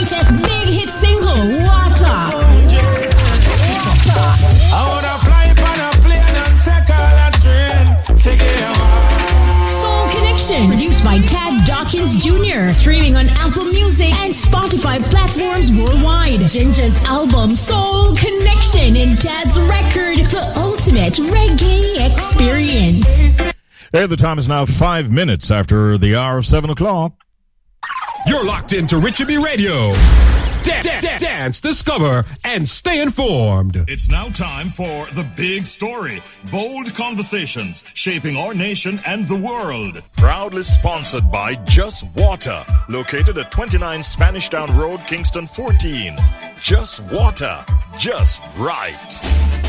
latest big hit single, Water. I wanna fly on a plane and take all a train. Take it Soul Connection, produced by Tad Dawkins Jr. Streaming on Apple Music and Spotify platforms worldwide. Ginger's album, Soul Connection, in Tad's record, The Ultimate Reggae Experience. Hey, the time is now 5 minutes after the hour of 7 o'clock. You're locked into Richard B Radio. Dance, discover, and stay informed. It's now time for The Big Story. Bold conversations shaping our nation and the world. Proudly sponsored by Just Water. Located at 29 Spanish Town Road, Kingston 14. Just Water. Just right.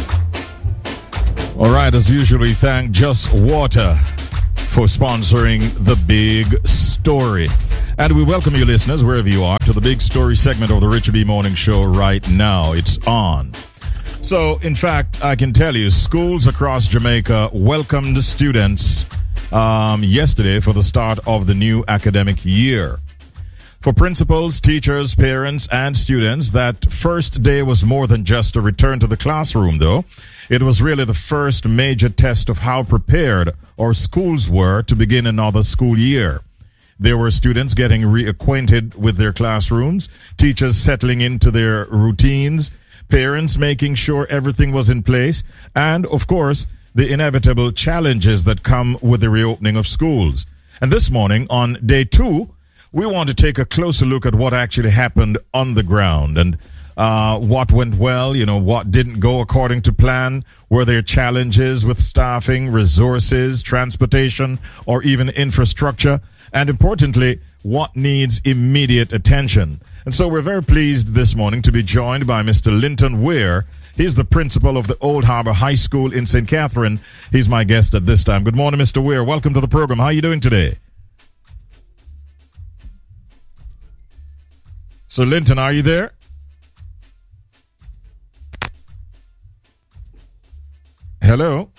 All right, as usual, we thank Just Water for sponsoring The Big Story. And we welcome you, listeners, wherever you are, to the Big Story segment of the Richard B. Morning Show right now. It's on. So, in fact, I can tell you, schools across Jamaica welcomed students yesterday for the start of the new academic year. For principals, teachers, parents, and students, that first day was more than just a return to the classroom, though. It was really the first major test of how prepared our schools were to begin another school year. There were students getting reacquainted with their classrooms, teachers settling into their routines, parents making sure everything was in place, and, of course, the inevitable challenges that come with the reopening of schools. And this morning, on day 2, we want to take a closer look at what actually happened on the ground and what went well, what didn't go according to plan. Were there challenges with staffing, resources, transportation, or even infrastructure? And importantly, what needs immediate attention? And so we're very pleased this morning to be joined by Mr. Linton Weir. He's the principal of the Old Harbour High School in St. Catherine. He's my guest at this time. Good morning, Mr. Weir. Welcome to the program. How are you doing today? So, Linton, are you there? Hello?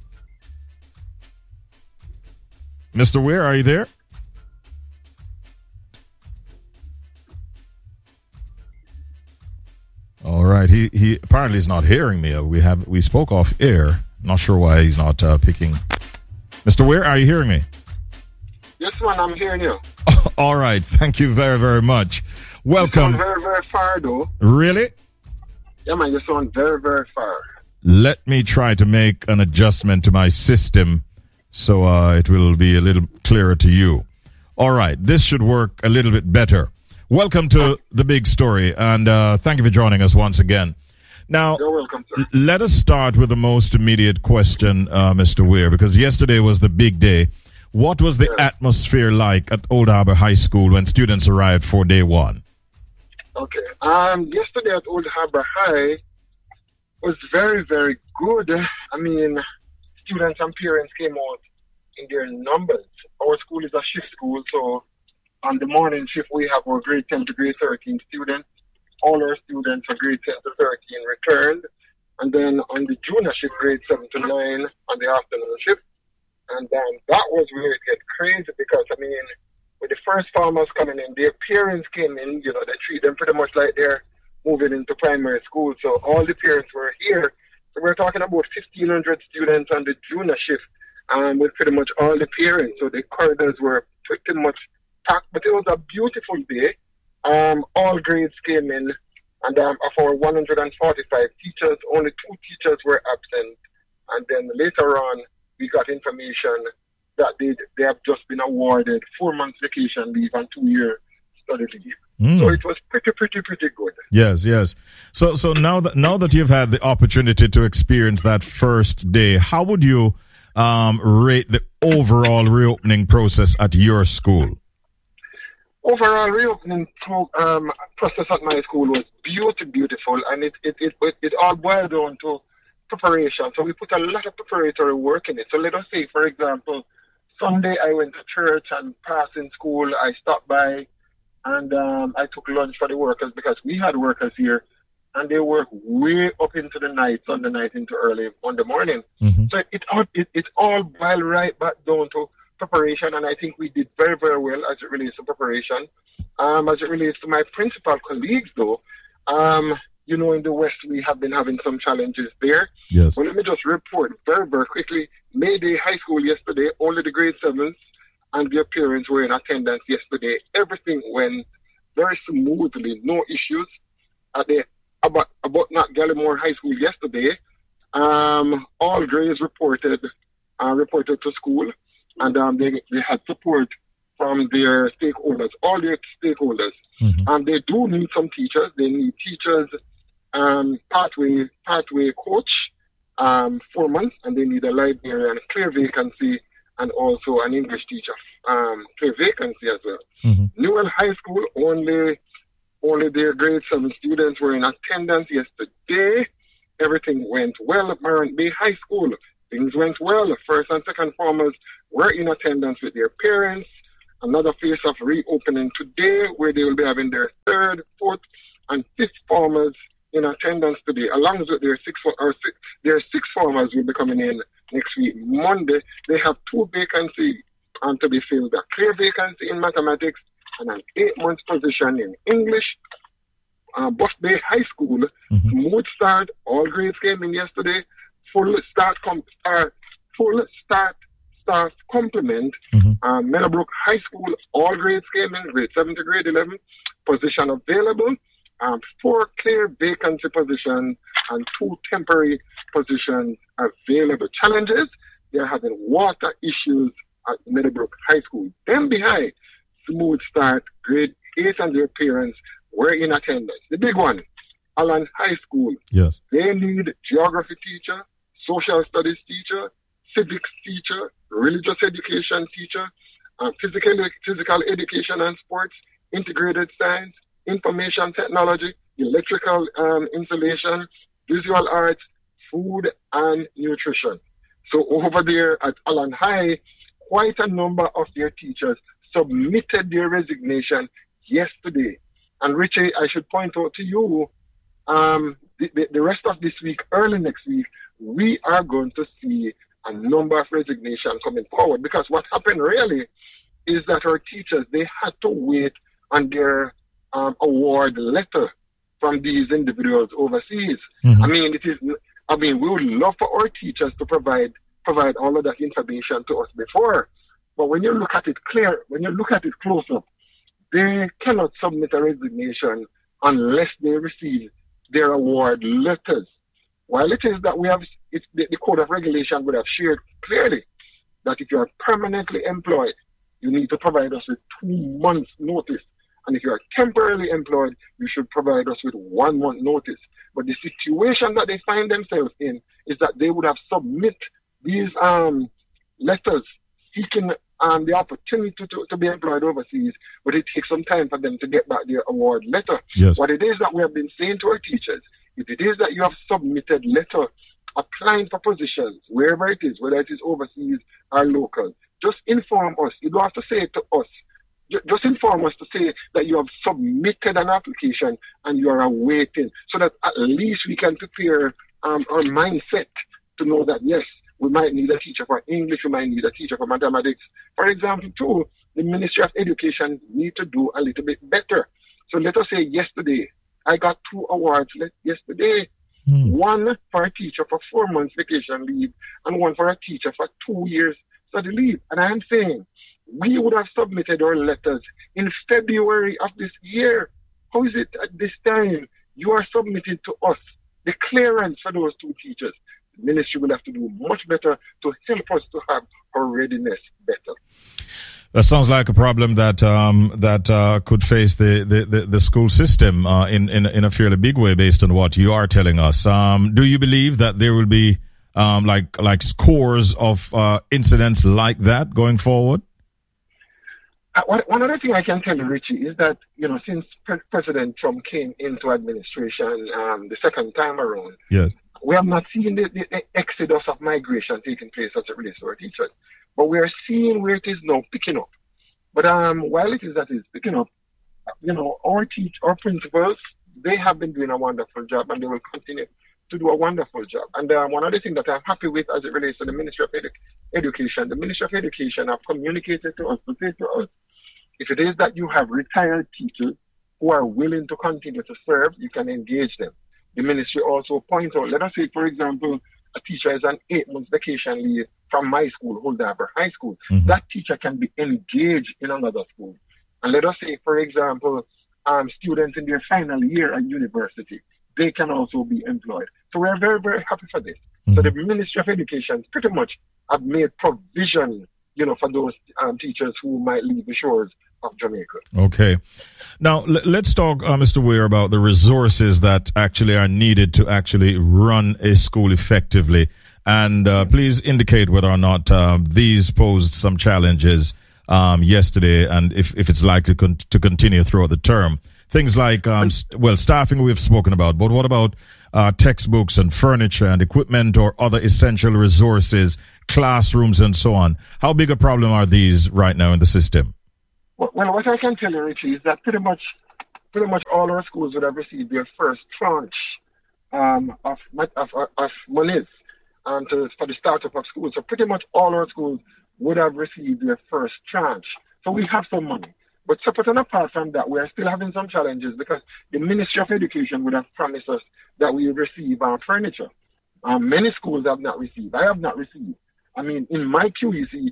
Mr. Weir, are you there? All right. He apparently is not hearing me. We spoke off air. Not sure why he's not picking. Mr. Weir, are you hearing me? Yes, man, I'm hearing you. All right. Thank you very, very much. Welcome. You sound very, very far, though. Really? Yeah, man, you sound very, very far. Let me try to make an adjustment to my system so it will be a little clearer to you. All right. This should work a little bit better. Welcome to The Big Story, and thank you for joining us once again. Now, you're welcome, sir. Let us start with the most immediate question, Mr. Weir, because yesterday was the big day. What was the atmosphere like at Old Harbour High School when students arrived for day 1? Okay. Yesterday at Old Harbour High was very, very good. I mean, students and parents came out in their numbers. Our school is a shift school, so on the morning shift, we have our grade 10 to grade 13 students. All our students are grade 10 to 13 returned. And then on the junior shift, grade 7 to 9 on the afternoon shift. And that was where it get crazy because, I mean, with the first farmers coming in, their parents came in, they treat them pretty much like they're moving into primary school. So all the parents were here. So we're talking about 1,500 students on the junior shift with pretty much all the parents. So the corridors were pretty much packed, but it was a beautiful day. All grades came in, and of our 145 teachers, only 2 teachers were absent. And then later on, we got information that they have just been awarded 4 months vacation leave and 2-year study leave. So it was pretty good. Yes. So now that you've had the opportunity to experience that first day, how would you rate the overall reopening process at your school? Overall reopening process at my school was beautiful, and it all boiled down to preparation. So we put a lot of preparatory work in it. So let us say, for example, Sunday I went to church and passing school, I stopped by and I took lunch for the workers because we had workers here and they work way up into the night, Sunday night into early Monday morning. Mm-hmm. So it all boiled right back down to preparation, and I think we did very, very well as it relates to preparation. As it relates to my principal colleagues, though, in the West, we have been having some challenges there. Yes. But let me just report very, very quickly. Mayday High School yesterday, only the grade 7s and their parents were in attendance yesterday. Everything went very smoothly, no issues. About Gallimore High School yesterday, all grades reported to school, and they had support from their stakeholders, all their stakeholders. And they do need some teachers. They need teachers, pathway coach, 4 months, and they need a librarian, clear vacancy, and also an English teacher, clear vacancy as well. Newell High School, only their grade 7 students were in attendance yesterday. Everything went well. Marant Bay High School, things went well. First and second formers were in attendance with their parents. Another phase of reopening today, where they will be having their third, fourth, and fifth formers in attendance today, along with their sixth formers will be coming in next week. Monday, they have 2 vacancies to be filled: a clear vacancy in mathematics and an 8-month position in English. Buff Bay High School, smooth start. All grades came in yesterday. Full start complement. Meadowbrook High School, all grades came in, grade 7 to grade 11. Position available. 4 clear vacancy positions and 2 temporary positions available. Challenges: they're having water issues at Meadowbrook High School. Then behind, smooth start. Grade 8 and their parents were in attendance. The big one, Allen High School. Yes. They need geography teacher, social studies teacher, civics teacher, religious education teacher, physical education and sports, integrated science, information technology, electrical installation, visual arts, food and nutrition. So over there at Allen High, quite a number of their teachers submitted their resignation yesterday. And Richie, I should point out to you, the rest of this week, early next week, we are going to see a number of resignations coming forward, because what happened really is that our teachers, they had to wait on their award letter from these individuals overseas. We would love for our teachers to provide all of that information to us before, but when you look at it close up, they cannot submit a resignation unless they receive their award letters. While it is that the Code of Regulation would have shared clearly that if you are permanently employed, you need to provide us with 2 months notice. And if you are temporarily employed, you should provide us with 1 month notice. But the situation that they find themselves in is that they would have submit these letters seeking the opportunity to be employed overseas, but it takes some time for them to get back their award letter. Yes. What it is that we have been saying to our teachers, if it is that you have submitted letter applying for positions, wherever it is, whether it is overseas or local, just inform us. You don't have to say it to us. Just inform us to say that you have submitted an application and you are awaiting, so that at least we can prepare our mindset to know that, yes, we might need a teacher for English, we might need a teacher for mathematics. For example, too, the Ministry of Education need to do a little bit better. So let us say yesterday, I got 2 awards yesterday. One for a teacher for 4 months vacation leave and one for a teacher for 2 years study leave. And I am saying, we would have submitted our letters in February of this year. How is it at this time you are submitting to us the clearance for those 2 teachers? The ministry will have to do much better to help us to have our readiness better. That sounds like a problem that could face the school system in a fairly big way, based on what you are telling us. Do you believe that there will be like scores of incidents like that going forward? One other thing I can tell you, Richie, is that since President Trump came into administration the second time around, yes, we have not seen the exodus of migration taking place as it relates to our teachers. But we are seeing where it is now picking up. But while it is that it's picking up, our principals, they have been doing a wonderful job, and they will continue to do a wonderful job. And one of the things that I'm happy with as it relates to the Ministry of Education, the Ministry of Education have communicated to us to say to us, if it is that you have retired teachers who are willing to continue to serve, you can engage them. The ministry also points out, let us say, for example, a teacher is on 8 months vacation leave from my school, Old Harbour High School. Mm-hmm. That teacher can be engaged in another school. And let us say, for example, students in their final year at university, they can also be employed. So we're very, very happy for this. Mm-hmm. So the Ministry of Education pretty much have made provision, for those teachers who might leave the shores of Jamaica. Okay. Now, let's talk, Mr. Weir, about the resources that actually are needed to actually run a school effectively. And please indicate whether or not these posed some challenges yesterday and if it's likely to continue throughout the term. Things like, staffing we've spoken about, but what about textbooks and furniture and equipment or other essential resources, classrooms and so on? How big a problem are these right now in the system? Well, what I can tell you, Richie, is that pretty much all our schools would have received their first tranche of monies for the startup of schools. So pretty much all our schools would have received their first tranche. So we have some money. But separate and apart from that, we are still having some challenges because the Ministry of Education would have promised us that we would receive our furniture. Many schools have not received. I have not received. I mean, in my QEC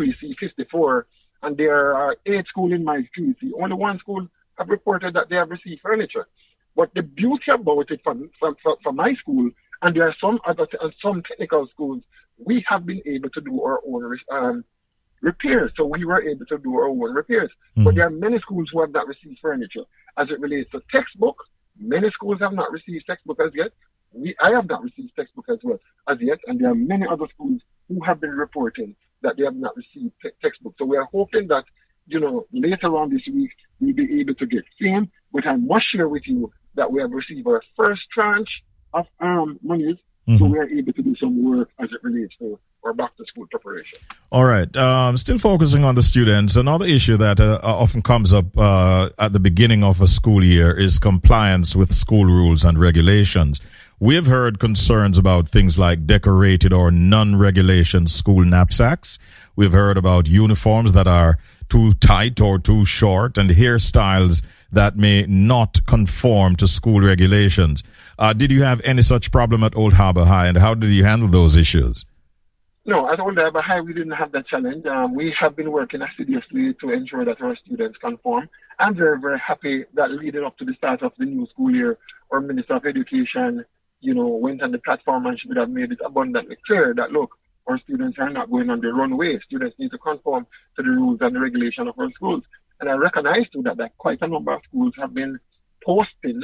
54, and there are 8 schools in my QEC, only 1 school have reported that they have received furniture. But the beauty about it for my school, and there are some other and some technical schools, we have been able to do our own repairs. So we were able to do our own repairs. Mm-hmm. But there are many schools who have not received furniture. As it relates to textbook, many schools have not received textbook as yet. I have not received textbook as well as yet. And there are many other schools who have been reporting that they have not received textbook. So we are hoping that, later on this week, we'll be able to get same. But I must share with you that we have received our first tranche of monies. Mm-hmm. So we are able to do some work as it relates to our back-to-school preparation. All right. Still focusing on the students, another issue that often comes up at the beginning of a school year is compliance with school rules and regulations. We've heard concerns about things like decorated or non-regulation school knapsacks. We've heard about uniforms that are too tight or too short and hairstyles that may not conform to school regulations. Did you have any such problem at Old Harbour High, and how did you handle those issues? No, at Old Harbour High, we didn't have that challenge. We have been working assiduously to ensure that our students conform. I'm very, very happy that leading up to the start of the new school year, our Minister of Education, went on the platform and she would have made it abundantly clear that, look, our students are not going on the runway. Students need to conform to the rules and the regulation of our schools. And I recognize too that quite a number of schools have been posting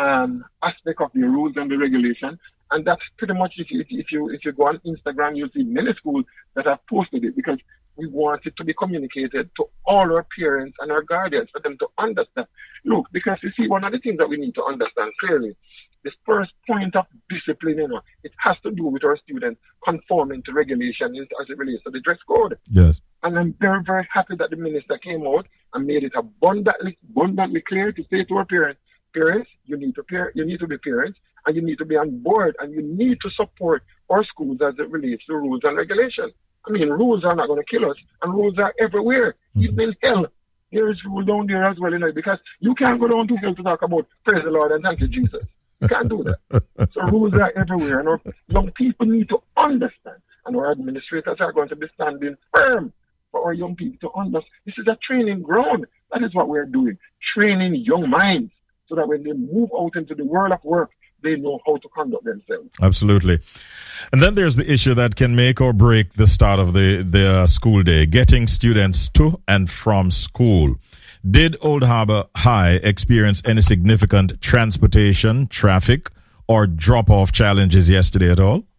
aspect of the rules and the regulation. And that's pretty much, if you go on Instagram, you'll see many schools that have posted it because we want it to be communicated to all our parents and our guardians for them to understand. Look, because you see, one of the things that we need to understand clearly, the first point of discipline, it has to do with our students conforming to regulation as it relates to the dress code. Yes. And I'm very, very happy that the minister came out and made it abundantly clear to say to our parents, you need to be parents, and you need to be on board, and you need to support our schools as it relates to rules and regulations. I mean, rules are not going to kill us, and rules are everywhere. Mm-hmm. Even in hell, there is rule down there as well, because you can't go down to hell to talk about praise the Lord and thank you, Jesus. You can't do that. So rules are everywhere, and our young people need to understand, and our administrators are going to be standing firm for our young people to understand. This is a training ground. That is what we're doing, training young minds, so that when they move out into the world of work, they know how to conduct themselves. Absolutely. And then there's the issue that can make or break the start of the school day, getting students to and from school. Did Old Harbour High experience any significant transportation, traffic, or drop-off challenges yesterday at all?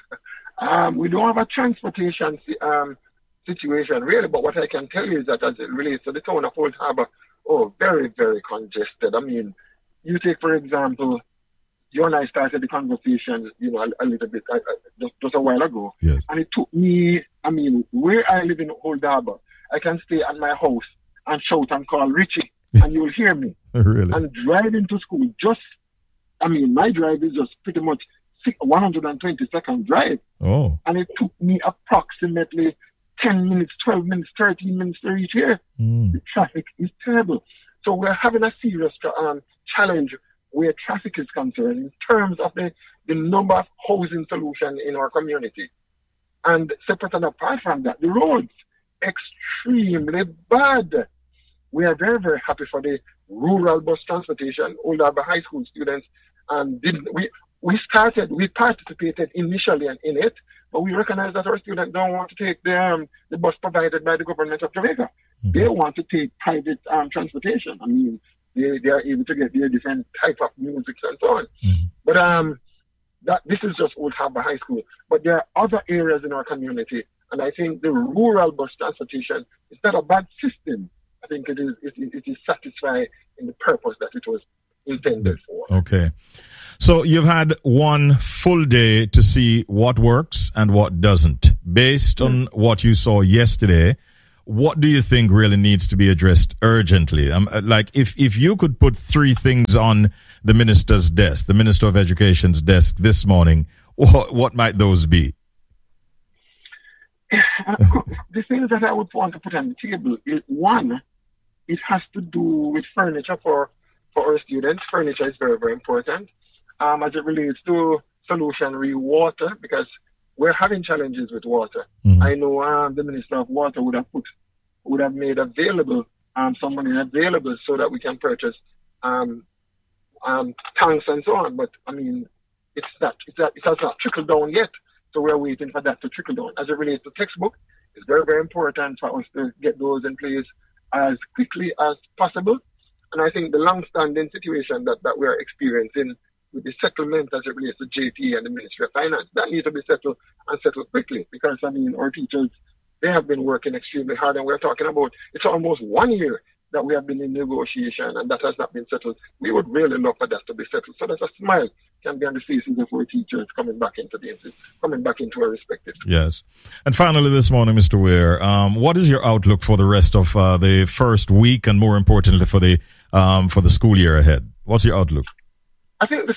We don't have a transportation situation, really, but what I can tell you is that as it relates to the town of Old Harbour, very, very congested. I mean, you take, for example, you and I started the conversation, a little bit, just a while ago. Yes. And it took me, where I live in Old Harbour, I can stay at my house and shout and call Richie, and you will hear me. Really? And driving to school, my drive is just pretty much 120-second drive. Oh. And it took me approximately 10 minutes, 12 minutes, 13 minutes to reach here. The traffic is terrible. So we're having a serious challenge where traffic is concerned in terms of the number of housing solutions in our community. And separate and apart from that, the roads, extremely bad. We are very, very happy for the rural bus transportation. Old Harbour High School students we participated initially in it, but we recognize that our students don't want to take the bus provided by the government of Jamaica. They want to take private transportation. I mean, they are able to get their different type of music and so on. But this is just Old Harbour High School. But there are other areas in our community, and I think the rural bus transportation is not a bad system. I think it is satisfying in the purpose that it was intended for. Okay. So you've had one full day to see what works and what doesn't. Based on what you saw yesterday, what do you think really needs to be addressed urgently? Like if you could put three things on the minister's desk, the Minister of Education's desk this morning, what might those be? The things that I would want to put on the table is, one, it has to do with furniture for our students. Furniture is very, very important. As it relates to solution water, because we're having challenges with water. I know the Minister of Water would have made available some money available so that we can purchase tanks and so on. But I mean, it has not trickled down yet. So we're waiting for that to trickle down. As it relates to textbook, it's very, very important for us to get those in place as quickly as possible. And I think the long-standing situation that we're experiencing with the settlement as it relates to JT and the Ministry of Finance, that needs to be settled and settled quickly, because, I mean, our teachers, they have been working extremely hard, and we're talking about, it's almost 1 year that we have been in negotiation, and that has not been settled. We would really love for that to be settled, so that a smile can be on the faces of our teachers coming back into our respective schools. Yes. And finally this morning, Mr. Ware, what is your outlook for the rest of the first week, and more importantly for the school year ahead? What's your outlook? I think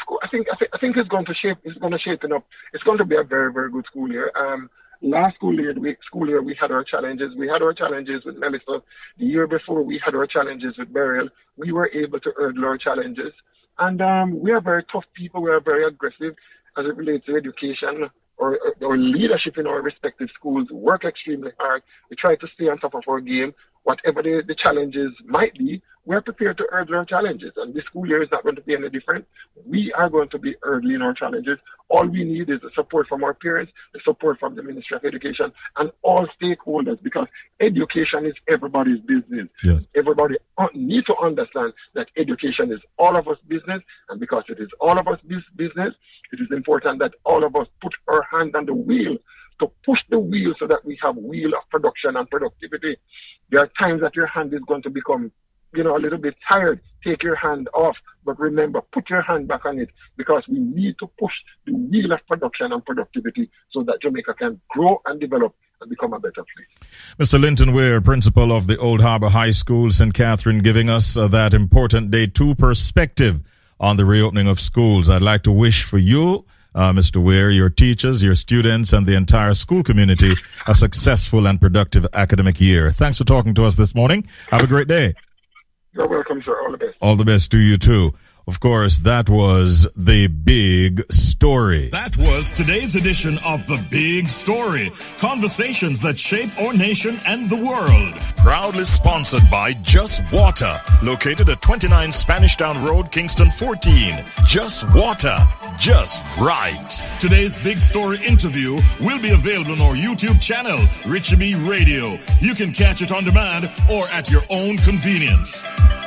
it's going to shape it up. It's going to be a very, very good school year. Last school year we had our challenges. We had our challenges with Melissa. The year before we had our challenges with Burial. We were able to hurdle our challenges. And we are very tough people. We are very aggressive as it relates to education or leadership in our respective schools. Work extremely hard. We try to stay on top of our game. Whatever the challenges might be, we're prepared to hurdle our challenges. And this school year is not going to be any different. We are going to be hurdling our challenges. All we need is the support from our parents, the support from the Ministry of Education, and all stakeholders, because education is everybody's business. Yes. Everybody need to understand that education is all of us business, and because it is all of us business, it is important that all of us put our hand on the wheel to push the wheel so that we have wheel of production and productivity. There are times that your hand is going to become, a little bit tired. Take your hand off, but remember, put your hand back on it, because we need to push the wheel of production and productivity so that Jamaica can grow and develop and become a better place. Mr. Linton Ware, principal of the Old Harbour High School, St. Catherine, giving us that important day 2 perspective on the reopening of schools. I'd like to wish for you, Mr. Ware, your teachers, your students, and the entire school community a successful and productive academic year. Thanks for talking to us this morning. Have a great day. You're welcome, sir. All the best. All the best to you, too. Of course, that was the big story. That was today's edition of The Big Story. Conversations that shape our nation and the world. Proudly sponsored by Just Water. Located at 29 Spanish Town Road, Kingston 14. Just Water. Just right. Today's Big Story interview will be available on our YouTube channel, Richie B Radio. You can catch it on demand or at your own convenience.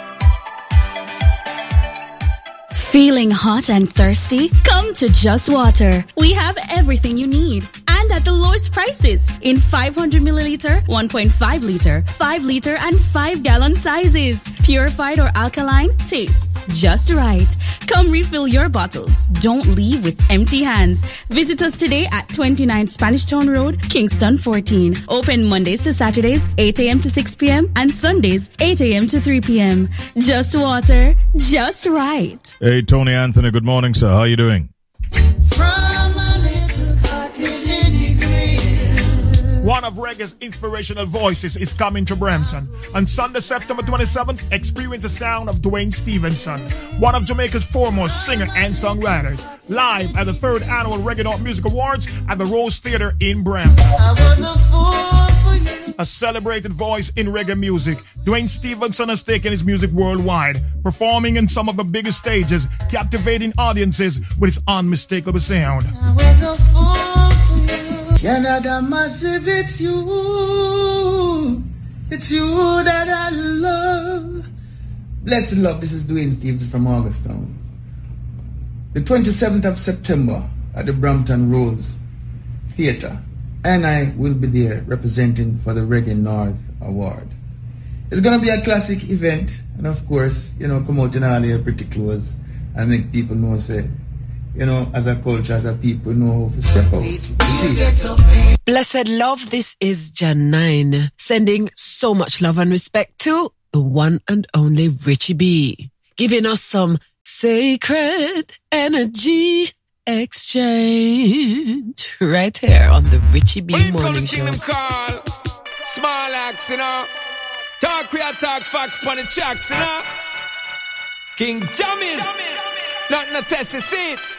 Feeling hot and thirsty? Come to Just Water. We have everything you need, and at the lowest prices in 500 milliliter, 1.5 liter, 5 liter, and 5 gallon sizes. Purified or alkaline, tastes just right. Come refill your bottles. Don't leave with empty hands. Visit us today at 29 Spanish Town Road, Kingston 14. Open Mondays to Saturdays, 8 a.m. to 6 p.m. and Sundays, 8 a.m. to 3 p.m. Just Water, just right. Hey, Tony Anthony, good morning, sir. How are you doing? one of reggae's inspirational voices, is coming to Brampton. On Sunday, September 27th, experience the sound of Dwayne Stevenson, one of Jamaica's foremost singer and songwriters, live at the 3rd Annual Reggae North Music Awards at the Rose Theatre in Brampton. I was a fool for you. A celebrated voice in reggae music, Dwayne Stevenson has taken his music worldwide, performing in some of the biggest stages, captivating audiences with his unmistakable sound. I was a fool for you. Canada Massive, it's you. It's you that I love. Blessed love, this is Dwayne Stevenson from Augustown. The 27th of September at the Brampton Rose Theatre. And I will be there representing for the Reggae North Award. It's going to be a classic event. And of course, come out in all your pretty clothes and make people know, say, as a culture, as a people, know how to step out. Blessed love, this is Janine, sending so much love and respect to the one and only Richie B, giving us some sacred energy exchange right here on the Richie B Morning Show. Call. Small acts, talk real talk facts pon the tracks, King Jammies. Not no test, you see it.